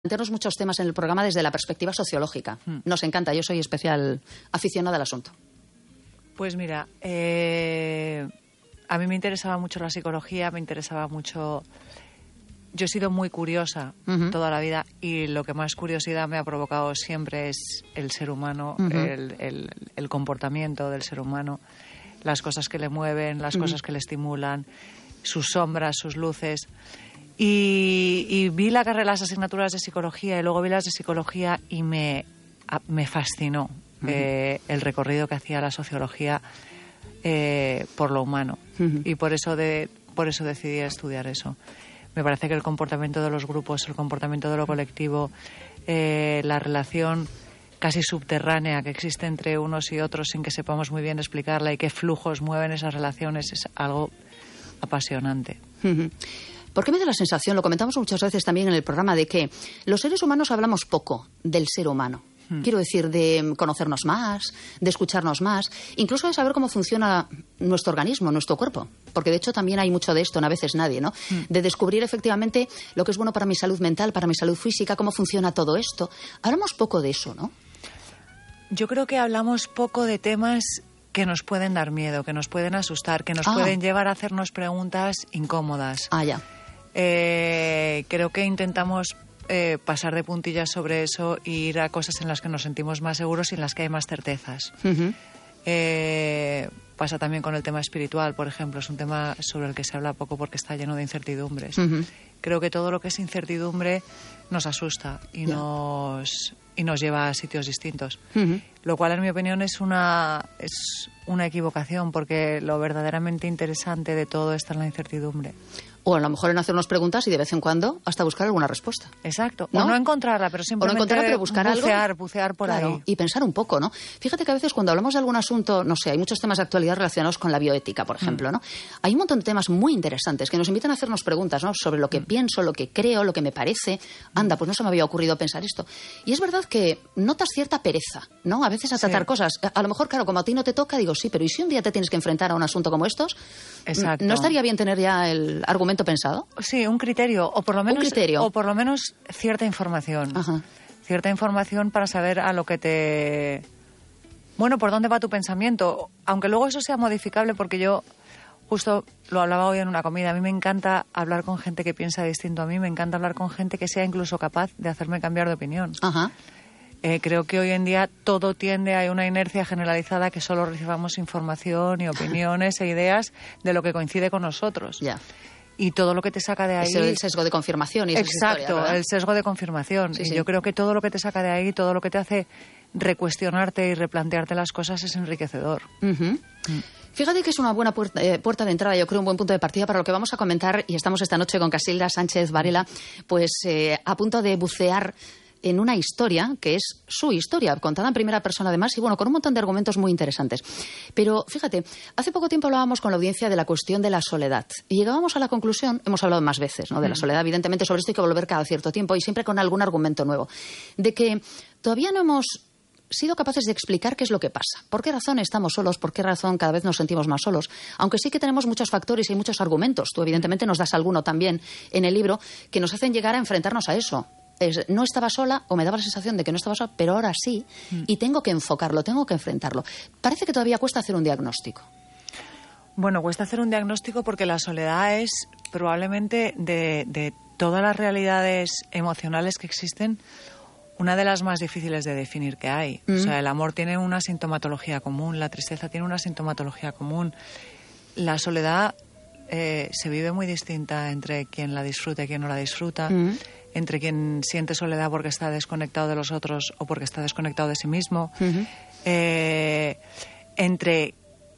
plantearnos muchos temas en el programa desde la perspectiva sociológica. Nos encanta, yo soy especial aficionada al asunto. Pues mira, a mí me interesaba mucho la psicología, me interesaba mucho... Yo he sido muy curiosa toda la vida y lo que más curiosidad me ha provocado siempre es el ser humano, el comportamiento del ser humano, las cosas que le mueven, las cosas que le estimulan, sus sombras, sus luces. Y vi la carrera, las asignaturas de psicología y luego vi las de psicología y me fascinó el recorrido que hacía la sociología por lo humano. Y por eso decidí estudiar eso. Me parece que el comportamiento de los grupos, el comportamiento de lo colectivo, la relación casi subterránea que existe entre unos y otros sin que sepamos muy bien explicarla y qué flujos mueven esas relaciones es algo apasionante. ¿Por qué me da la sensación, lo comentamos muchas veces también en el programa, de que los seres humanos hablamos poco del ser humano? Quiero decir, de conocernos más, de escucharnos más, incluso de saber cómo funciona nuestro organismo, nuestro cuerpo. Porque de hecho también hay mucho de esto, a veces nadie, ¿no? De descubrir efectivamente lo que es bueno para mi salud mental, para mi salud física, cómo funciona todo esto. Hablamos poco de eso, ¿no? Yo creo que hablamos poco de temas que nos pueden dar miedo, que nos pueden asustar, que nos pueden llevar a hacernos preguntas incómodas. Ya. Creo que intentamos pasar de puntillas sobre eso e ir a cosas en las que nos sentimos más seguros y en las que hay más certezas. Pasa también con el tema espiritual, por ejemplo. Es un tema sobre el que se habla poco porque está lleno de incertidumbres. Creo que todo lo que es incertidumbre nos asusta y nos lleva a sitios distintos. Lo cual, en mi opinión, es una equivocación, porque lo verdaderamente interesante de todo está en la incertidumbre. O a lo mejor en hacernos preguntas y de vez en cuando hasta buscar alguna respuesta. Exacto. ¿No? O no encontrarla, pero simplemente bucear por ahí. Y pensar un poco, ¿no? Fíjate que a veces cuando hablamos de algún asunto, no sé, hay muchos temas de actualidad relacionados con la bioética, por ejemplo, ¿no? Hay un montón de temas muy interesantes que nos invitan a hacernos preguntas, ¿no? Sobre lo que pienso, lo que creo, lo que me parece. Anda, pues no se me había ocurrido pensar esto. Y es verdad que notas cierta pereza, ¿no? A veces a tratar cosas. A lo mejor, claro, como a ti no te toca, digo, sí, pero ¿y si un día te tienes que enfrentar a un asunto como estos? Exacto. ¿No estaría bien tener ya el argumento pensado? Sí, un criterio, o por lo menos cierta información. Cierta información para saber a lo que te... Bueno, por dónde va tu pensamiento, aunque luego eso sea modificable, porque yo justo lo hablaba hoy en una comida, a mí me encanta hablar con gente que piensa distinto a mí, me encanta hablar con gente que sea incluso capaz de hacerme cambiar de opinión. Creo que hoy en día todo tiende a una inercia generalizada, que solo recibamos información y opiniones e ideas de lo que coincide con nosotros. Y todo lo que te saca de ahí... Es el sesgo de confirmación. Y exacto, historia, el sesgo de confirmación. Sí, y yo creo que todo lo que te saca de ahí, todo lo que te hace recuestionarte y replantearte las cosas es enriquecedor. Fíjate que es una buena puerta de entrada, yo creo un buen punto de partida para lo que vamos a comentar, y estamos esta noche con Casilda Sánchez Varela, pues a punto de bucear en una historia que es su historia, contada en primera persona además, y bueno, con un montón de argumentos muy interesantes. Pero fíjate, hace poco tiempo hablábamos con la audiencia de la cuestión de la soledad y llegábamos a la conclusión, hemos hablado más veces, ¿no?, de la soledad, evidentemente sobre esto hay que volver cada cierto tiempo y siempre con algún argumento nuevo, de que todavía no hemos sido capaces de explicar qué es lo que pasa. ¿Por qué razón estamos solos? ¿Por qué razón cada vez nos sentimos más solos? Aunque sí que tenemos muchos factores y muchos argumentos. Tú evidentemente nos das alguno también en el libro que nos hacen llegar a enfrentarnos a eso. No estaba sola, o me daba la sensación de que no estaba sola, pero ahora sí, y tengo que enfocarlo, tengo que enfrentarlo. Parece que todavía cuesta hacer un diagnóstico. Bueno, cuesta hacer un diagnóstico porque la soledad es probablemente de todas las realidades emocionales que existen, una de las más difíciles de definir que hay. O sea, el amor tiene una sintomatología común, la tristeza tiene una sintomatología común. La soledad se vive muy distinta entre quien la disfruta y quien no la disfruta. Entre quien siente soledad porque está desconectado de los otros o porque está desconectado de sí mismo, entre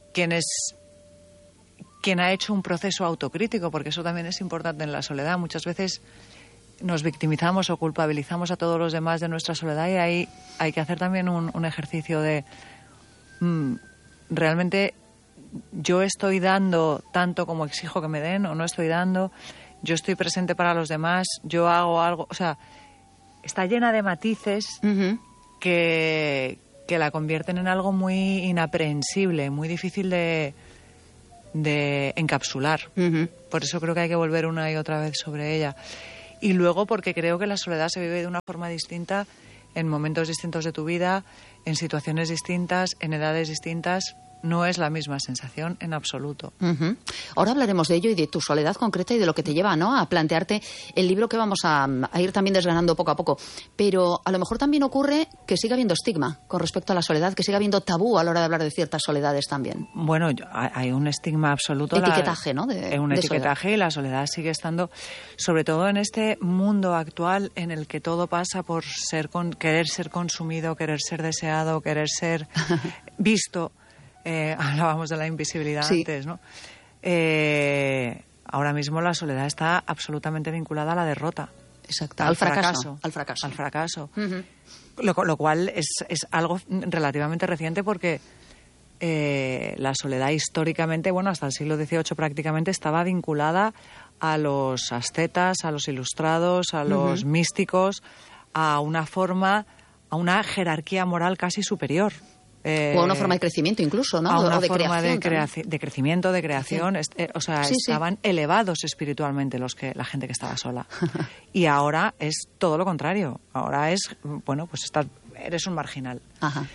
quien ha hecho un proceso autocrítico, porque eso también es importante en la soledad. Muchas veces nos victimizamos o culpabilizamos a todos los demás de nuestra soledad, y ahí hay que hacer también un ejercicio de realmente yo estoy dando tanto como exijo que me den, o no estoy dando. Yo estoy presente para los demás, yo hago algo... O sea, está llena de matices que la convierten en algo muy inaprehensible, muy difícil de encapsular. Por eso creo que hay que volver una y otra vez sobre ella. Y luego porque creo que la soledad se vive de una forma distinta en momentos distintos de tu vida, en situaciones distintas, en edades distintas. No es la misma sensación en absoluto. Uh-huh. Ahora hablaremos de ello y de tu soledad concreta y de lo que te lleva, ¿no?, a plantearte el libro que vamos a ir también desgranando poco a poco. Pero a lo mejor también ocurre que siga habiendo estigma con respecto a la soledad, que siga habiendo tabú a la hora de hablar de ciertas soledades también. Bueno, hay un estigma absoluto. Etiquetaje, ¿no? Un etiquetaje soledad. Y la soledad sigue estando, sobre todo en este mundo actual en el que todo pasa por querer ser consumido, querer ser deseado, querer ser visto. Hablábamos de la invisibilidad antes, ¿no? Ahora mismo la soledad está absolutamente vinculada a la derrota. Exacto. Al fracaso. Uh-huh. Lo cual es algo relativamente reciente porque la soledad históricamente, bueno, hasta el siglo XVIII prácticamente estaba vinculada a los ascetas, a los ilustrados, a los místicos, a una jerarquía moral casi superior. O a una forma de crecimiento incluso, ¿no? A una de forma creación de crecimiento, de creación. Estaban elevados espiritualmente la gente que estaba sola. Y ahora es todo lo contrario. Ahora es, bueno, pues eres un marginal. Ajá.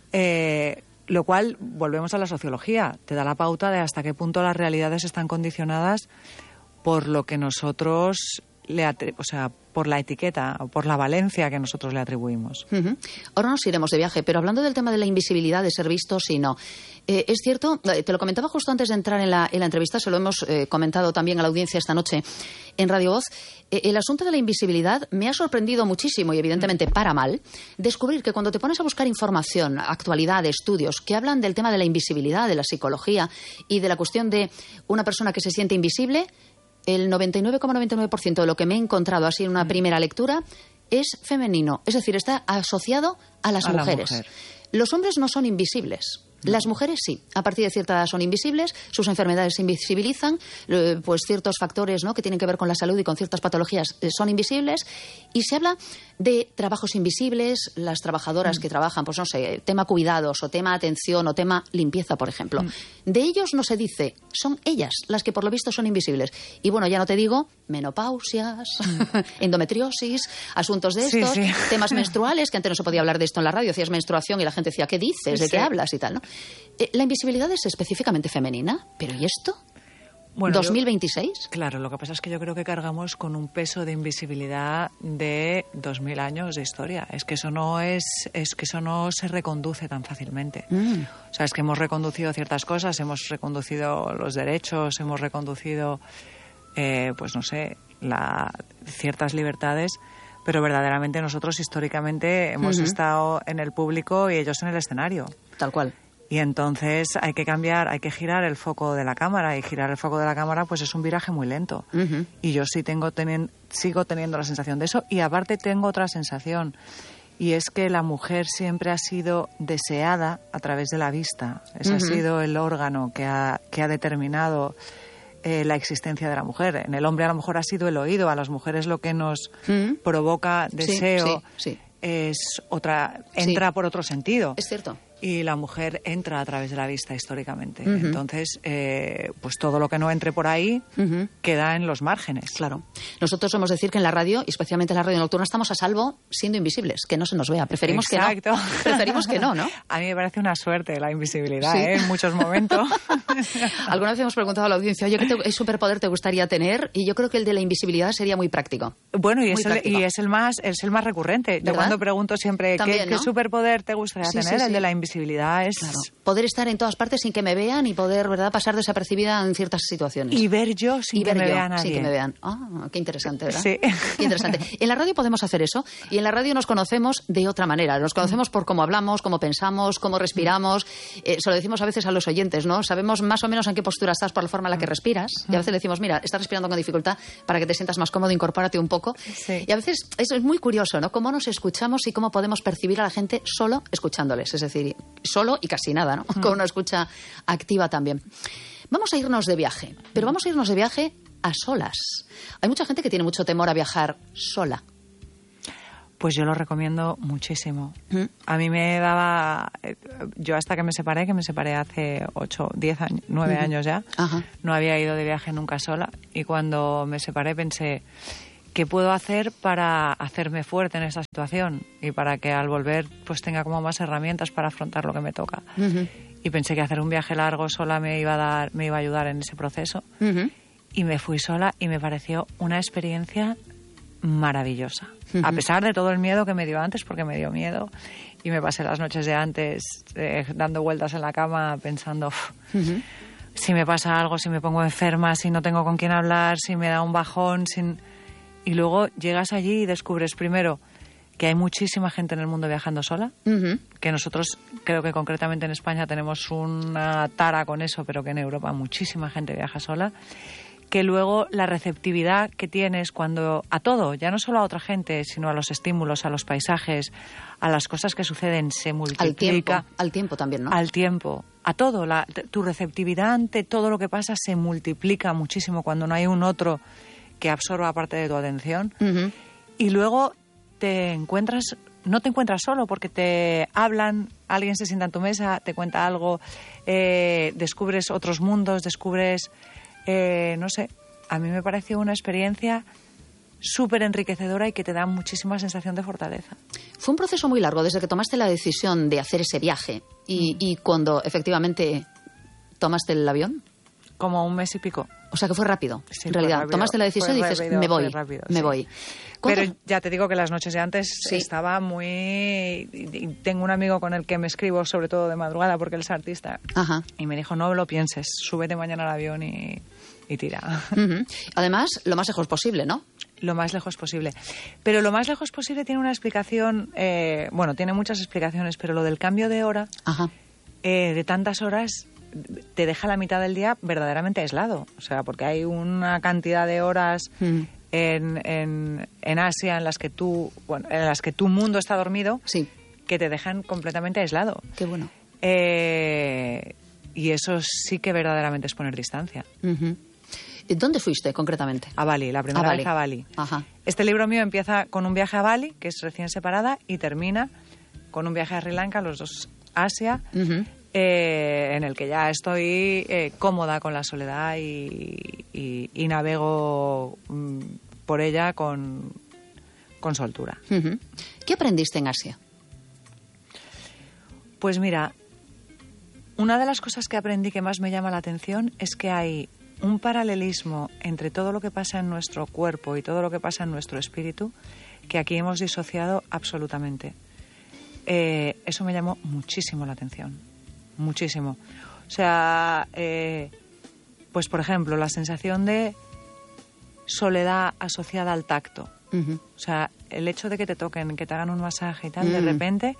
Lo cual, volvemos a la sociología, te da la pauta de hasta qué punto las realidades están condicionadas por lo que nosotros por la etiqueta o por la valencia que nosotros le atribuimos. Uh-huh. Ahora nos iremos de viaje, pero hablando del tema de la invisibilidad, de ser visto, sí, no. Es cierto, te lo comentaba justo antes de entrar en la entrevista, se lo hemos comentado también a la audiencia esta noche en Radio Voz. El asunto de la invisibilidad me ha sorprendido muchísimo y evidentemente para mal descubrir que cuando te pones a buscar información, actualidad, estudios que hablan del tema de la invisibilidad, de la psicología y de la cuestión de una persona que se siente invisible, el 99,99% de lo que me he encontrado así en una primera lectura es femenino. Es decir, está asociado a las mujeres. Los hombres no son invisibles. Las mujeres sí, a partir de cierta edad son invisibles, sus enfermedades se invisibilizan, pues ciertos factores, ¿no?, que tienen que ver con la salud y con ciertas patologías son invisibles, y se habla de trabajos invisibles, las trabajadoras que trabajan, pues no sé, tema cuidados o tema atención o tema limpieza, por ejemplo. De ellos no se dice, son ellas las que por lo visto son invisibles. Y bueno, ya no te digo, menopausias, endometriosis, asuntos de estos, temas menstruales, que antes no se podía hablar de esto en la radio, hacías menstruación y la gente decía, ¿qué dices? ¿De qué hablas? Y tal, ¿no? La invisibilidad es específicamente femenina, pero ¿y esto? Bueno, ¿2026? Claro, lo que pasa es que yo creo que cargamos con un peso de invisibilidad de 2000 años de historia. Es que eso no se reconduce tan fácilmente. O sea, es que hemos reconducido ciertas cosas, hemos reconducido los derechos, hemos reconducido, pues no sé, ciertas libertades, pero verdaderamente nosotros históricamente hemos estado en el público y ellos en el escenario. Tal cual. Y entonces hay que girar el foco de la cámara, y girar el foco de la cámara pues es un viraje muy lento. Y yo sigo teniendo la sensación de eso, y aparte tengo otra sensación, y es que la mujer siempre ha sido deseada a través de la vista. Ese ha sido el órgano que ha determinado la existencia de la mujer. En el hombre a lo mejor ha sido el oído, a las mujeres lo que nos provoca deseo entra por otro sentido. Es cierto. Y la mujer entra a través de la vista históricamente. Entonces, pues todo lo que no entre por ahí queda en los márgenes. Claro. Nosotros somos decir que en la radio, y especialmente en la radio nocturna, estamos a salvo siendo invisibles, que no se nos vea. Preferimos Exacto. que no. Preferimos que no, ¿no? A mí me parece una suerte la invisibilidad, en muchos momentos. Alguna vez hemos preguntado a la audiencia, oye, ¿qué superpoder te gustaría tener? Y yo creo que el de la invisibilidad sería muy práctico. Bueno, y es el más recurrente. ¿verdad? Yo cuando pregunto siempre, también, ¿qué superpoder te gustaría tener? El de la invisibilidad es... Claro. Poder estar en todas partes sin que me vean y poder, ¿verdad?, pasar desapercibida en ciertas situaciones. Y ver yo sin que me vea nadie. Sin que me vean. Ah, qué interesante, ¿verdad? Sí. Qué interesante. En la radio podemos hacer eso, y en la radio nos conocemos de otra manera. Nos conocemos por cómo hablamos, cómo pensamos, cómo respiramos. Se lo decimos a veces a los oyentes, ¿no? Sabemos más o menos en qué postura estás por la forma en la que respiras. Y a veces le decimos, mira, estás respirando con dificultad, para que te sientas más cómodo, incorpórate un poco. Sí. Y a veces eso es muy curioso, ¿no? Cómo nos escuchamos y cómo podemos percibir a la gente solo escuchándoles. Es decir, solo y casi nada, ¿no? Con una escucha activa también. Vamos a irnos de viaje, pero vamos a irnos de viaje a solas. Hay mucha gente que tiene mucho temor a viajar sola. Pues yo lo recomiendo muchísimo. A mí me daba... Yo hasta que me separé hace 8, 10 años, 9 años ya, no había ido de viaje nunca sola. Y cuando me separé pensé, ¿qué puedo hacer para hacerme fuerte en esta situación? Y para que al volver pues tenga como más herramientas para afrontar lo que me toca. Y pensé que hacer un viaje largo sola me iba a ayudar en ese proceso. Y me fui sola y me pareció una experiencia maravillosa. A pesar de todo el miedo que me dio antes, porque me dio miedo. Y me pasé las noches de antes dando vueltas en la cama pensando... Si me pasa algo, si me pongo enferma, si no tengo con quién hablar, si me da un bajón, Y luego llegas allí y descubres primero que hay muchísima gente en el mundo viajando sola, que nosotros creo que concretamente en España tenemos una tara con eso, pero que en Europa muchísima gente viaja sola, que luego la receptividad que tienes cuando a todo, ya no solo a otra gente, sino a los estímulos, a los paisajes, a las cosas que suceden, se multiplica. Al tiempo también, ¿no? Al tiempo, a todo. Tu receptividad ante todo lo que pasa se multiplica muchísimo cuando no hay un otro que absorba parte de tu atención. Y luego no te encuentras solo porque te hablan, alguien se sienta en tu mesa, te cuenta algo, descubres otros mundos, descubres, no sé, a mí me pareció una experiencia súper enriquecedora y que te da muchísima sensación de fortaleza. Fue un proceso muy largo desde que tomaste la decisión de hacer ese viaje y cuando efectivamente tomaste el avión. Como un mes y pico. O sea que fue rápido, sí, en realidad. Rápido, tomaste la decisión y dices, me voy. Pero ya te digo que las noches de antes estaba muy... Y tengo un amigo con el que me escribo sobre todo de madrugada porque él es artista. Y me dijo, no lo pienses, súbete mañana al avión y tira. Además, lo más lejos posible, ¿no? Lo más lejos posible. Pero lo más lejos posible tiene una explicación... bueno, tiene muchas explicaciones, pero lo del cambio de hora, de tantas horas... te deja la mitad del día verdaderamente aislado. O sea, porque hay una cantidad de horas en Asia en las que tu mundo está dormido que te dejan completamente aislado. Qué bueno. Y eso sí que verdaderamente es poner distancia. ¿Dónde fuiste concretamente? A Bali, la primera vez a Bali. Este libro mío empieza con un viaje a Bali, que es recién separada, y termina con un viaje a Sri Lanka, los dos Asia, en el que ya estoy cómoda con la soledad y navego por ella con soltura. ¿Qué aprendiste en Asia? Pues mira, una de las cosas que aprendí que más me llama la atención es que hay un paralelismo entre todo lo que pasa en nuestro cuerpo y todo lo que pasa en nuestro espíritu que aquí hemos disociado absolutamente. Eso me llamó muchísimo la atención. Muchísimo. O sea, pues por ejemplo, la sensación de soledad asociada al tacto. O sea, el hecho de que te toquen, que te hagan un masaje y tal, de repente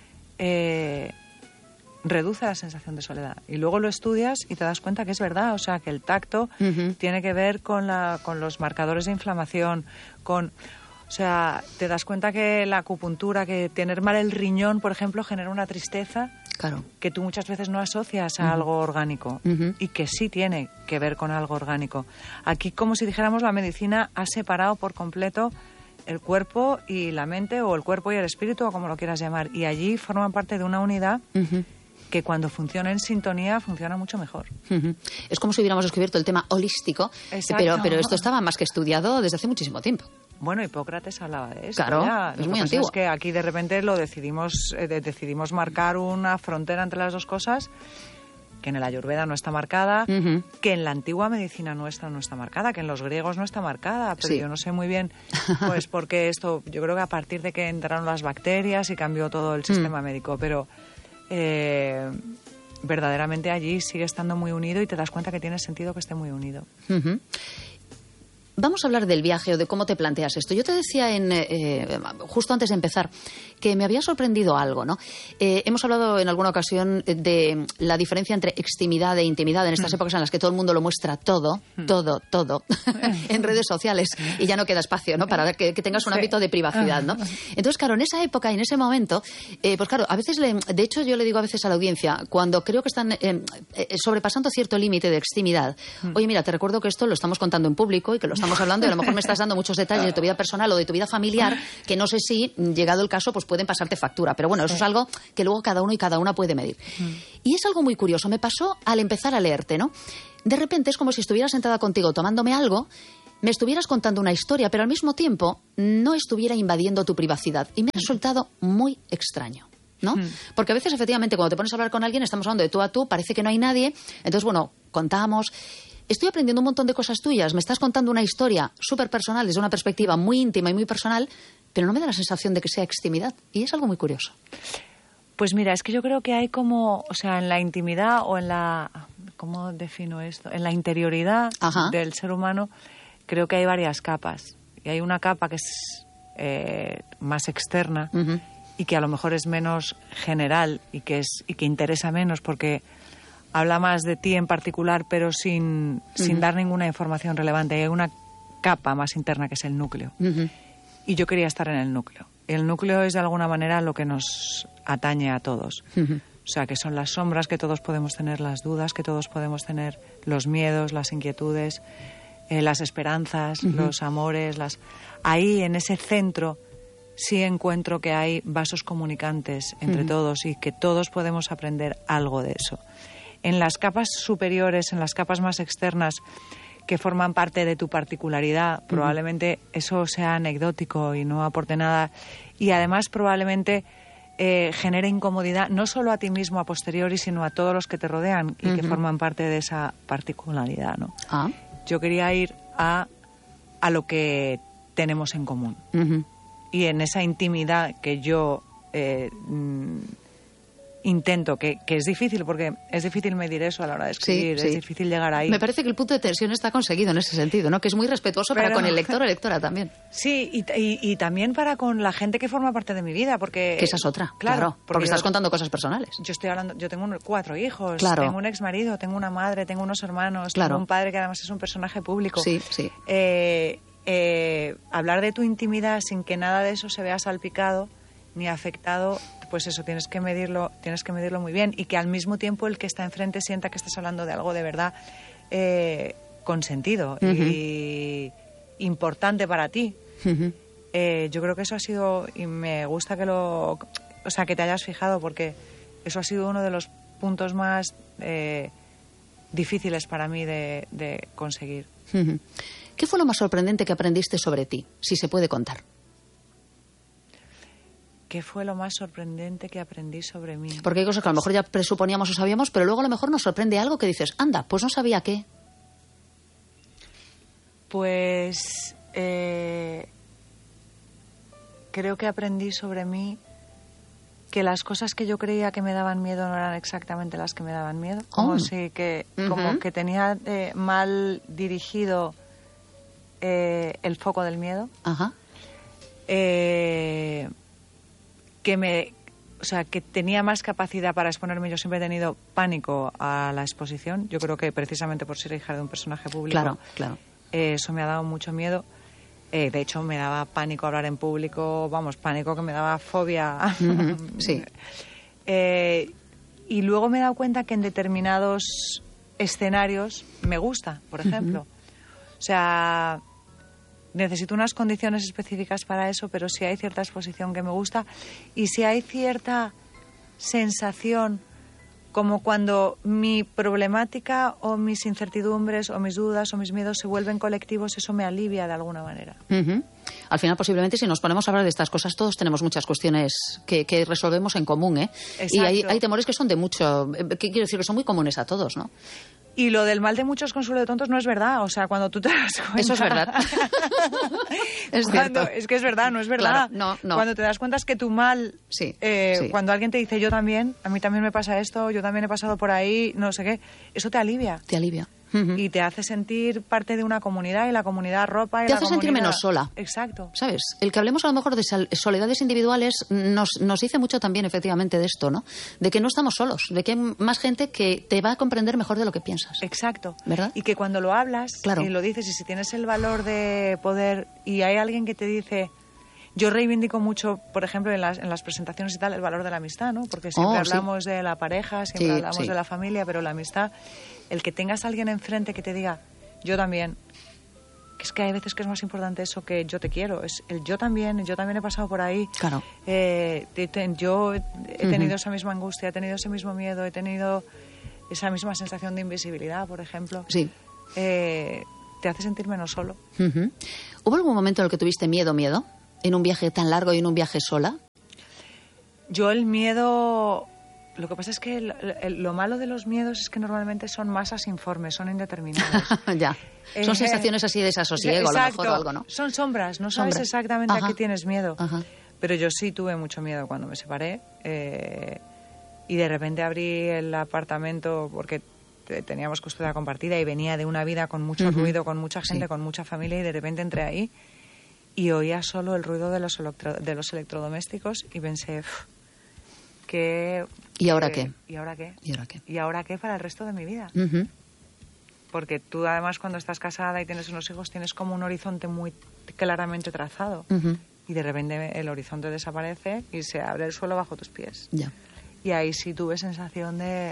reduce la sensación de soledad. Y luego lo estudias y te das cuenta que es verdad. O sea, que el tacto tiene que ver con los marcadores de inflamación, o sea, te das cuenta que la acupuntura, que tener mal el riñón, por ejemplo, genera una tristeza que tú muchas veces no asocias a algo orgánico y que sí tiene que ver con algo orgánico. Aquí, como si dijéramos, la medicina ha separado por completo el cuerpo y la mente, o el cuerpo y el espíritu, o como lo quieras llamar. Y allí forman parte de una unidad que cuando funciona en sintonía funciona mucho mejor. Es como si hubiéramos descubierto el tema holístico, pero esto estaba más que estudiado desde hace muchísimo tiempo. Bueno, Hipócrates hablaba de eso. Claro, ya. es muy antiguo. Es que aquí de repente decidimos marcar una frontera entre las dos cosas que en el Ayurveda no está marcada, que en la antigua medicina nuestra no está marcada, que en los griegos no está marcada, pero yo no sé muy bien pues por qué esto. Yo creo que a partir de que entraron las bacterias y cambió todo el sistema médico, pero verdaderamente allí sigue estando muy unido y te das cuenta que tiene sentido que esté muy unido. Vamos a hablar del viaje o de cómo te planteas esto. Yo te decía justo antes de empezar que me había sorprendido algo, ¿no? Hemos hablado en alguna ocasión de la diferencia entre extimidad e intimidad en estas épocas en las que todo el mundo lo muestra todo en redes sociales y ya no queda espacio, ¿no? Para ver que tengas un ámbito de privacidad, ¿no? Entonces, claro, en esa época y en ese momento, pues claro, a veces, de hecho yo le digo a veces a la audiencia, cuando creo que están sobrepasando cierto límite de extimidad, oye, mira, te recuerdo que esto lo estamos contando en público y que lo estamos hablando y a lo mejor me estás dando muchos detalles de tu vida personal o de tu vida familiar que no sé si, llegado el caso, pues pueden pasarte factura. Pero bueno, eso es algo que luego cada uno y cada una puede medir. Y es algo muy curioso. Me pasó al empezar a leerte, ¿no? De repente es como si estuviera sentada contigo tomándome algo, me estuvieras contando una historia, pero al mismo tiempo no estuviera invadiendo tu privacidad. Y me ha resultado muy extraño, ¿no? Porque a veces, efectivamente, cuando te pones a hablar con alguien, estamos hablando de tú a tú, parece que no hay nadie. Entonces, bueno, contamos. Estoy aprendiendo un montón de cosas tuyas. Me estás contando una historia súper personal, desde una perspectiva muy íntima y muy personal, pero no me da la sensación de que sea extimidad. Y es algo muy curioso. Pues mira, es que yo creo que hay como, o sea, en la intimidad o en la, ¿cómo defino esto? En la interioridad del ser humano, creo que hay varias capas. Y hay una capa que es más externa y que a lo mejor es menos general y que interesa menos porque habla más de ti en particular, pero sin dar ninguna información relevante. Hay una capa más interna que es el núcleo. Y yo quería estar en el núcleo. El núcleo es de alguna manera lo que nos atañe a todos. O sea, que son las sombras que todos podemos tener, las dudas que todos podemos tener, los miedos, las inquietudes, las esperanzas, los amores. Ahí, en ese centro, sí encuentro que hay vasos comunicantes entre todos y que todos podemos aprender algo de eso. En las capas superiores, en las capas más externas, que forman parte de tu particularidad, probablemente eso sea anecdótico y no aporte nada. Y además probablemente genere incomodidad no solo a ti mismo a posteriori, sino a todos los que te rodean y que forman parte de esa particularidad, ¿no? Yo quería ir a lo que tenemos en común. Y en esa intimidad que yo intento, que es difícil, porque es difícil medir eso a la hora de escribir, es difícil llegar ahí. Me parece que el punto de tensión está conseguido en ese sentido, ¿no? Que es muy respetuoso para con el lector o lectora también. Sí, y también para con la gente que forma parte de mi vida, porque... Que esa es otra, claro, porque estás contando cosas personales. Yo tengo 4 hijos, claro. Tengo un exmarido, tengo una madre, tengo unos hermanos, tengo un padre que además es un personaje público. Sí. Hablar de tu intimidad sin que nada de eso se vea salpicado ni afectado, pues eso, tienes que medirlo muy bien y que al mismo tiempo el que está enfrente sienta que estás hablando de algo de verdad con sentido y importante para ti. Yo creo que eso ha sido, y me gusta que te hayas fijado, porque eso ha sido uno de los puntos más difíciles para mí de conseguir. ¿Qué fue lo más sorprendente que aprendiste sobre ti, si se puede contar? ¿Qué fue lo más sorprendente que aprendí sobre mí? Porque hay cosas que a lo mejor ya presuponíamos o sabíamos, pero luego a lo mejor nos sorprende algo que dices, anda, pues no sabía qué. Pues creo que aprendí sobre mí que las cosas que yo creía que me daban miedo no eran exactamente las que me daban miedo. Como que tenía mal dirigido el foco del miedo. Que tenía más capacidad para exponerme. Yo siempre he tenido pánico a la exposición. Yo creo que precisamente por ser hija de un personaje público, claro. Eso me ha dado mucho miedo. De hecho, me daba pánico hablar en público, pánico que me daba fobia. Sí. Y luego me he dado cuenta que en determinados escenarios me gusta, por ejemplo. O sea, necesito unas condiciones específicas para eso, pero sí hay cierta exposición que me gusta y sí hay cierta sensación como cuando mi problemática o mis incertidumbres o mis dudas o mis miedos se vuelven colectivos, eso me alivia de alguna manera. Al final, posiblemente, si nos ponemos a hablar de estas cosas, todos tenemos muchas cuestiones que resolvemos en común, ¿eh? Y hay temores que son de mucho... quiero decir, que son muy comunes a todos, ¿no? Y lo del mal de muchos consuelo de tontos no es verdad. O sea, cuando tú te das cuenta... Eso es verdad. Es cierto. Es que es verdad, no es verdad. Claro, no. Cuando te das cuenta es que tu mal... Sí. Cuando alguien te dice, yo también, a mí también me pasa esto, yo también he pasado por ahí, no sé qué, eso te alivia. Te alivia. Y te hace sentir parte de una comunidad y la comunidad arropa y te hace sentir menos sola. Exacto. ¿Sabes? El que hablemos a lo mejor de soledades individuales nos dice mucho también efectivamente de esto, ¿no? De que no estamos solos, de que hay más gente que te va a comprender mejor de lo que piensas. Exacto. ¿Verdad? Y que cuando lo hablas y lo dices y si tienes el valor de poder y hay alguien que te dice... Yo reivindico mucho, por ejemplo, en las presentaciones y tal, el valor de la amistad, ¿no? Porque siempre hablamos de la pareja, siempre hablamos de la familia, pero la amistad, el que tengas a alguien enfrente que te diga, yo también, que es que hay veces que es más importante eso que yo te quiero, es el yo también he pasado por ahí. Claro. Yo he tenido esa misma angustia, he tenido ese mismo miedo, he tenido esa misma sensación de invisibilidad, por ejemplo. Sí. te hace sentir menos solo. ¿Hubo algún momento en el que tuviste miedo en un viaje tan largo y en un viaje sola? Yo el miedo... Lo que pasa es que lo malo de los miedos es que normalmente son masas informes, son indeterminados. Ya. Son sensaciones así de desasosiego, exacto, a lo mejor, o algo, ¿no? Son sombras, no sabes exactamente a qué tienes miedo. Ajá. Pero yo sí tuve mucho miedo cuando me separé. Y de repente abrí el apartamento porque teníamos custodia compartida y venía de una vida con mucho ruido, con mucha gente, con mucha familia, y de repente entré ahí y oía solo el ruido de los electrodomésticos y pensé... ¿Y ahora qué? ¿Y ahora qué? ¿Y ahora qué? ¿Y ahora qué para el resto de mi vida? Porque tú, además, cuando estás casada y tienes unos hijos, tienes como un horizonte muy claramente trazado. Y de repente el horizonte desaparece y se abre el suelo bajo tus pies. Ya. Y ahí sí tuve sensación de...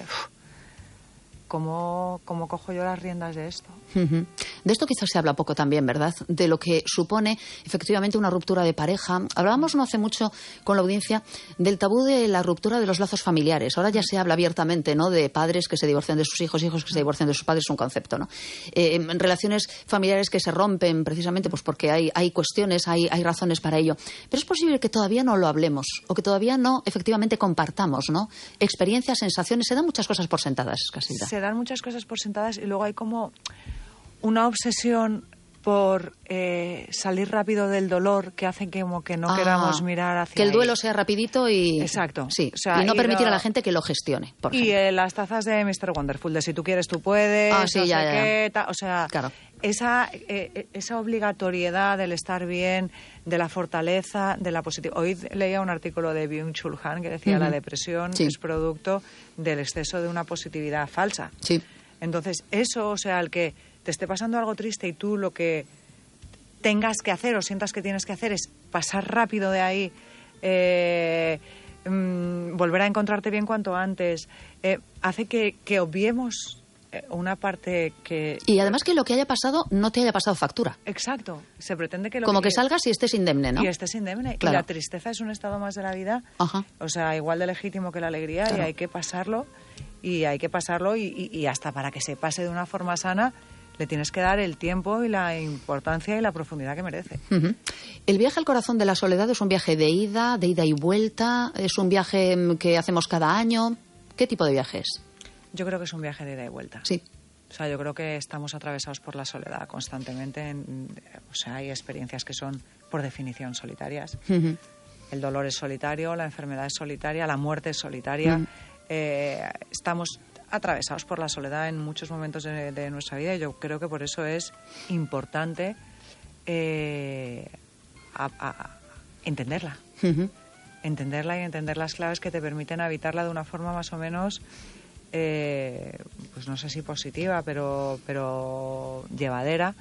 ¿Cómo cojo yo las riendas de esto? De esto quizás se habla poco también, ¿verdad? De lo que supone efectivamente una ruptura de pareja. Hablábamos no hace mucho con la audiencia del tabú de la ruptura de los lazos familiares. Ahora ya se habla abiertamente, ¿no?, de padres que se divorcian de sus hijos, hijos que se divorcian de sus padres, es un concepto, ¿no? Relaciones familiares que se rompen precisamente pues porque hay cuestiones, hay razones para ello. Pero es posible que todavía no lo hablemos o que todavía no efectivamente compartamos, ¿no? Experiencias, sensaciones, se dan muchas cosas por sentadas, Casilda. Se dan muchas cosas por sentadas y luego hay como una obsesión por salir rápido del dolor que hace que como que no queramos mirar hacia que el duelo ahí. sea rapidito y... Exacto. Sí, o sea, y no permitir a la gente que lo gestione, por ejemplo. Y las tazas de Mr. Wonderful, de si tú quieres, tú puedes, sí, no ya, sé ya. qué, o sea, claro. esa obligatoriedad del estar bien, de la fortaleza, de la positividad. Hoy leía un artículo de Byung-Chul Han que decía la depresión es producto del exceso de una positividad falsa. Sí. Entonces, eso, o sea, el que te esté pasando algo triste y tú lo que tengas que hacer o sientas que tienes que hacer es pasar rápido de ahí, volver a encontrarte bien cuanto antes, hace que obviemos una parte que... Y además que lo que haya pasado no te haya pasado factura. Exacto. Se pretende que como que salgas y estés indemne, ¿no? Y estés indemne. Claro. Y la tristeza es un estado más de la vida, o sea, igual de legítimo que la alegría, claro. Y hay que pasarlo. Y hay que pasarlo y hasta para que se pase de una forma sana le tienes que dar el tiempo y la importancia y la profundidad que merece. El viaje al corazón de la soledad es un viaje de ida y vuelta, es un viaje que hacemos cada año. ¿Qué tipo de viaje es? Yo creo que es un viaje de ida y vuelta. Sí. O sea, yo creo que estamos atravesados por la soledad constantemente. O sea, hay experiencias que son, por definición, solitarias. El dolor es solitario, la enfermedad es solitaria, la muerte es solitaria. Estamos atravesados por la soledad en muchos momentos de nuestra vida y yo creo que por eso es importante entenderla. Entenderla y entender las claves que te permiten habitarla de una forma más o menos, pues no sé si positiva, pero llevadera.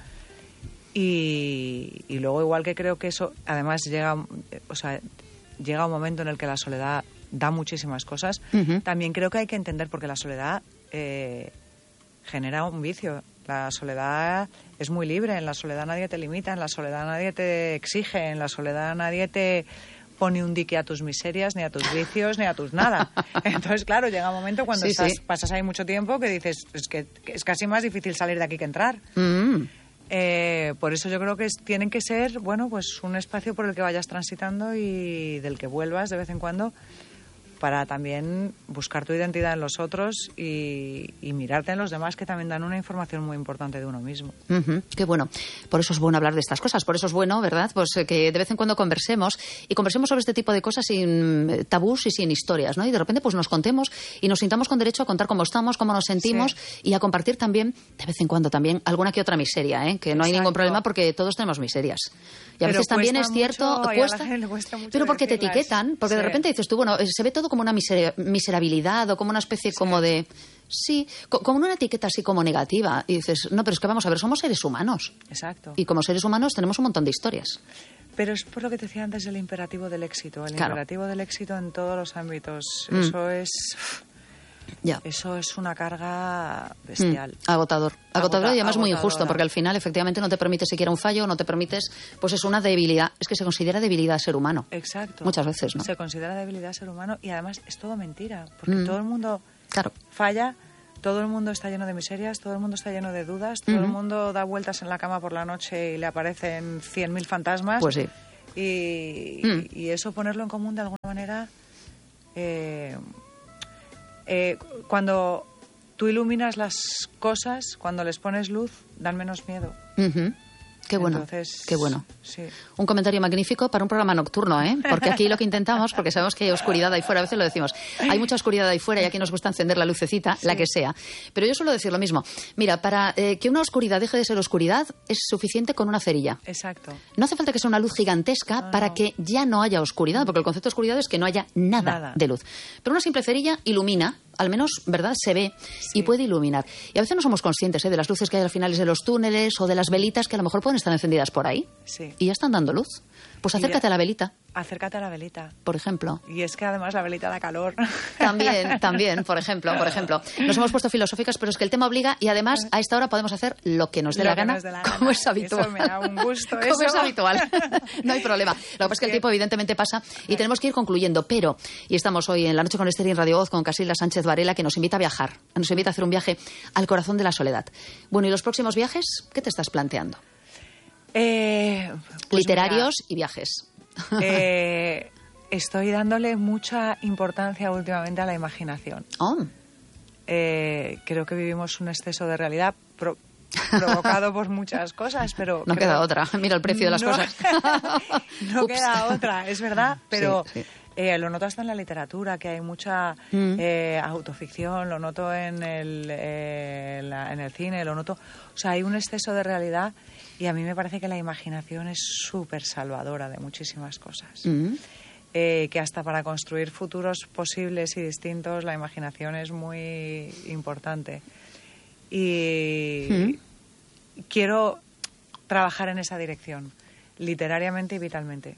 Y luego igual que creo que eso, además llega un momento en el que la soledad da muchísimas cosas. También creo que hay que entender, porque la soledad genera un vicio. La soledad es muy libre, en la soledad nadie te limita, en la soledad nadie te exige, en la soledad nadie te pone un dique a tus miserias, ni a tus vicios, ni a tus nada. Entonces, claro, llega un momento cuando pasas ahí mucho tiempo que dices, es que es casi más difícil salir de aquí que entrar. Por eso yo creo que tienen que ser, bueno, pues un espacio por el que vayas transitando y del que vuelvas de vez en cuando, para también buscar tu identidad en los otros y mirarte en los demás, que también dan una información muy importante de uno mismo. Qué bueno. Por eso es bueno hablar de estas cosas. Por eso es bueno, ¿verdad?, pues que de vez en cuando conversemos sobre este tipo de cosas sin tabús y sin historias, ¿no? Y de repente pues nos contemos y nos sintamos con derecho a contar cómo estamos, cómo nos sentimos, y a compartir también, de vez en cuando también, alguna que otra miseria, que no hay ningún problema porque todos tenemos miserias. Y a veces también es cierto, cuesta pero porque te etiquetan, porque de repente dices tú, bueno, se ve todo como una miserabilidad o como una especie como de... Sí, como una etiqueta así como negativa. Y dices, no, pero es que vamos a ver, somos seres humanos. Exacto. Y como seres humanos tenemos un montón de historias. Pero es por lo que te decía antes del imperativo del éxito. El imperativo del éxito en todos los ámbitos. Eso es... Ya. Eso es una carga bestial. Agotador y además muy injusto, porque al final efectivamente no te permite siquiera un fallo, no te permites, pues es una debilidad. Es que se considera debilidad ser humano. Exacto. Muchas veces, ¿no? Se considera debilidad ser humano y además es todo mentira, porque todo el mundo falla todo el mundo está lleno de miserias, todo el mundo está lleno de dudas, todo el mundo da vueltas en la cama por la noche y le aparecen 100.000 fantasmas. Pues sí. Y eso, ponerlo en común de alguna manera, cuando tú iluminas las cosas, cuando les pones luz, dan menos miedo. Qué bueno, entonces, qué bueno. Sí. Un comentario magnífico para un programa nocturno, ¿eh? Porque aquí lo que intentamos, porque sabemos que hay oscuridad ahí fuera, a veces lo decimos, hay mucha oscuridad ahí fuera y aquí nos gusta encender la lucecita, la que sea. Pero yo suelo decir lo mismo. Mira, para que una oscuridad deje de ser oscuridad, es suficiente con una cerilla. Exacto. No hace falta que sea una luz gigantesca para que ya no haya oscuridad, porque el concepto de oscuridad es que no haya nada de luz. Pero una simple cerilla ilumina, al menos, ¿verdad?, se ve y puede iluminar. Y a veces no somos conscientes de las luces que hay al finales de los túneles o de las velitas que a lo mejor pueden estar encendidas por ahí y ya están dando luz. Pues acércate a la velita. Acércate a la velita. Por ejemplo. Y es que además la velita da calor. También, por ejemplo. Nos hemos puesto filosóficas, pero es que el tema obliga y además a esta hora podemos hacer lo que nos dé la gana, como es habitual. Eso me da un gusto. Como es habitual. No hay problema. Lo que pasa es que el tiempo evidentemente pasa y tenemos que ir concluyendo. Pero, y estamos hoy en La Noche con Esther en Radio Voz con Casilda Sánchez Varela, que nos invita a viajar. Nos invita a hacer un viaje al corazón de la soledad. Bueno, ¿y los próximos viajes? ¿Qué te estás planteando? Pues literarios y viajes. Estoy dándole mucha importancia últimamente a la imaginación. Creo que vivimos un exceso de realidad provocado por muchas cosas, pero no queda otra. Mira el precio de las cosas. No queda otra, es verdad, pero sí. Lo noto hasta en la literatura, que hay mucha autoficción, lo noto en el cine, lo noto... O sea, hay un exceso de realidad y a mí me parece que la imaginación es súper salvadora de muchísimas cosas. Que hasta para construir futuros posibles y distintos la imaginación es muy importante. Y quiero trabajar en esa dirección, literariamente y vitalmente.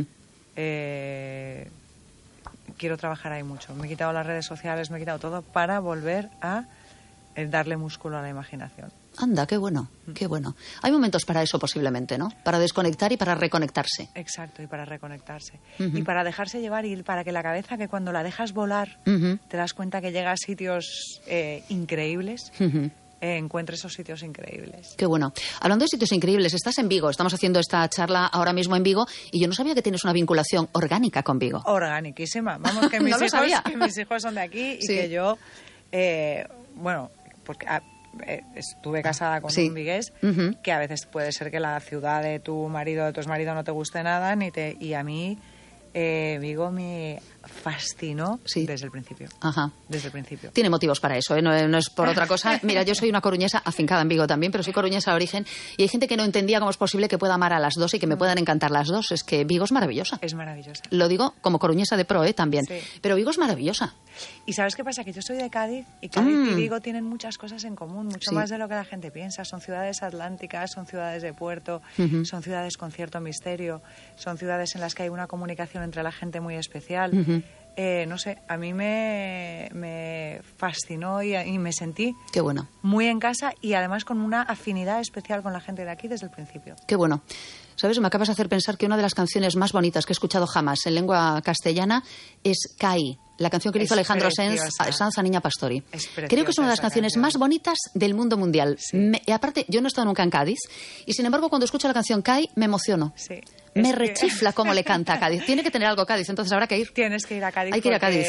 Quiero trabajar ahí mucho. Me he quitado las redes sociales, me he quitado todo para volver a darle músculo a la imaginación. Anda, qué bueno, qué bueno. Hay momentos para eso posiblemente, ¿no? Para desconectar y para reconectarse. Exacto, y para reconectarse. Y para dejarse llevar y para que la cabeza, que cuando la dejas volar, te das cuenta que llega a sitios increíbles. Encuentre esos sitios increíbles. Qué bueno. Hablando de sitios increíbles, estás en Vigo. Estamos haciendo esta charla ahora mismo en Vigo y yo no sabía que tienes una vinculación orgánica con Vigo. Organiquísima. Vamos, que mis, mis hijos son de aquí y que yo, bueno, porque estuve casada con un vigués, que a veces puede ser que la ciudad de tu marido o de tu exmarido no te guste nada, y a mí Vigo me fascinó desde el principio. Desde el principio. Tiene motivos para eso, ¿eh? No es por otra cosa. Mira, yo soy una coruñesa afincada en Vigo también, pero soy coruñesa de origen y hay gente que no entendía cómo es posible que pueda amar a las dos y que me puedan encantar las dos. Es que Vigo es maravillosa. Es maravillosa. Lo digo como coruñesa de pro, también. Sí. Pero Vigo es maravillosa. ¿Y sabes qué pasa? Que yo soy de Cádiz y Cádiz y Vigo tienen muchas cosas en común, mucho más de lo que la gente piensa. Son ciudades atlánticas, son ciudades de puerto, son ciudades con cierto misterio, son ciudades en las que hay una comunicación entre la gente muy especial. No sé, a mí me fascinó y me sentí Qué bueno. muy en casa y además con una afinidad especial con la gente de aquí desde el principio. Qué bueno. ¿Sabes? Me acabas de hacer pensar que una de las canciones más bonitas que he escuchado jamás en lengua castellana es Cai, la canción que le hizo Alejandro Sanz a Niña Pastori. Creo que es una de las canciones más bonitas del mundo mundial. Y aparte, yo no he estado nunca en Cádiz y sin embargo cuando escucho la canción Cai me emociono. Sí. Me rechifla cómo le canta a Cádiz. Tiene que tener algo Cádiz, entonces habrá que ir. Tienes que ir a Cádiz. Hay que ir a Cádiz.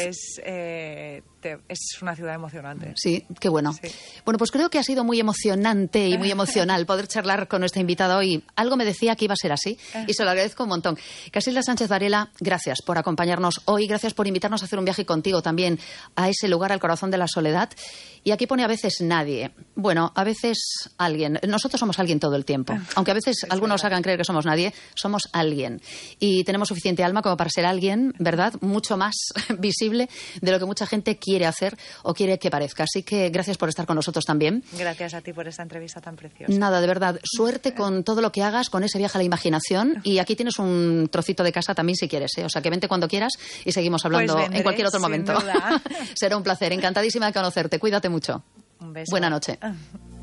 Es una ciudad emocionante. Sí, qué bueno. Sí. Bueno, pues creo que ha sido muy emocionante y muy emocional poder charlar con nuestra invitada hoy. Algo me decía que iba a ser así y se lo agradezco un montón. Casilda Sánchez Varela, gracias por acompañarnos hoy, gracias por invitarnos a hacer un viaje contigo también a ese lugar, al corazón de la soledad. Y aquí pone a veces nadie. Bueno, a veces alguien. Nosotros somos alguien todo el tiempo. Aunque a veces algunos hagan creer que somos nadie, somos alguien. Y tenemos suficiente alma como para ser alguien, ¿verdad? Mucho más visible de lo que mucha gente quiere hacer o quiere que parezca. Así que gracias por estar con nosotros también. Gracias a ti por esta entrevista tan preciosa. Nada, de verdad. Suerte con todo lo que hagas, con ese viaje a la imaginación. Y aquí tienes un trocito de casa también si quieres, ¿eh? O sea, que vente cuando quieras y seguimos hablando pues vendré, en cualquier otro momento. Sin duda. Será un placer. Encantadísima de conocerte. Cuídate mucho. Un beso. Buena noche.